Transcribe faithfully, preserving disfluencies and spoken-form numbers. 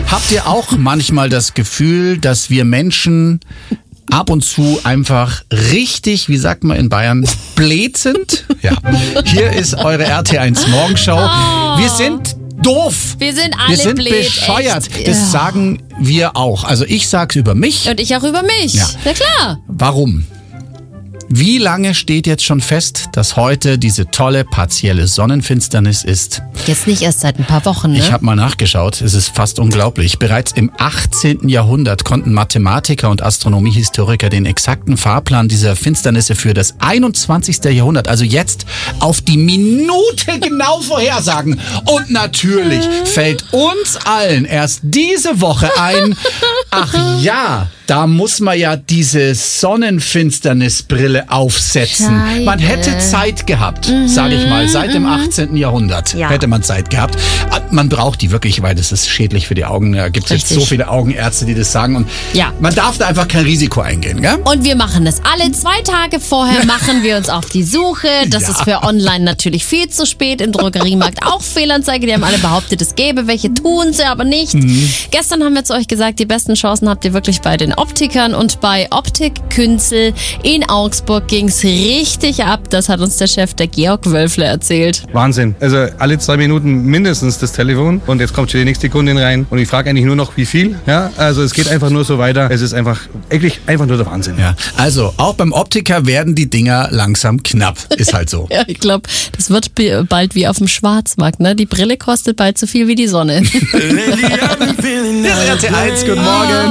Habt ihr auch manchmal das Gefühl, dass wir Menschen ab und zu einfach richtig, wie sagt man in Bayern, blöd sind? Ja. Hier ist eure R T eins Morgenschau. Oh. Wir sind doof. Wir sind alle Wir sind blöd, bescheuert. echt. Das Ja. sagen wir auch. Also ich sag's über mich. Und ich auch über mich. Ja. Ja klar. Warum? Wie lange steht jetzt schon fest, dass heute diese tolle partielle Sonnenfinsternis ist? Jetzt nicht erst seit ein paar Wochen, ne? Ich habe mal nachgeschaut, es ist fast unglaublich. Bereits im achtzehnten Jahrhundert konnten Mathematiker und Astronomiehistoriker den exakten Fahrplan dieser Finsternisse für das einundzwanzigste Jahrhundert, also jetzt, auf die Minute genau vorhersagen. Und natürlich fällt uns allen erst diese Woche ein, ach ja, da muss man ja diese Sonnenfinsternisbrille aufsetzen. Scheiße. Man hätte Zeit gehabt, Mhm, sage ich mal, seit dem achtzehnten Jahrhundert Ja. hätte man Zeit gehabt. Man braucht die wirklich, weil das ist schädlich für die Augen. Da gibt es jetzt Richtig. so viele Augenärzte, die das sagen. Und Ja. man darf da einfach kein Risiko eingehen, gell? Und wir machen das alle zwei Tage vorher, machen wir uns auf die Suche. Das Ja. ist für online natürlich viel zu spät. Im Drogeriemarkt auch Fehlanzeige. Die haben alle behauptet, es gäbe welche, tun sie aber nicht. Mhm. Gestern haben wir zu euch gesagt, die besten Chancen habt ihr wirklich bei den Optikern. Und bei Optik Künzel in Augsburg ging's richtig ab. Das hat uns der Chef, der Georg Wölfler, erzählt. Wahnsinn. Also alle zwei Minuten mindestens das Telefon und jetzt kommt schon die nächste Kundin rein und ich frage eigentlich nur noch, wie viel. Ja, also es geht einfach nur so weiter. Es ist einfach, wirklich einfach nur der Wahnsinn. Ja, also auch beim Optiker werden die Dinger langsam knapp. Ist halt so. Ja, ich glaube, das wird b- bald wie auf dem Schwarzmarkt. Ne? Die Brille kostet bald so viel wie die Sonne. R T eins, guten Morgen.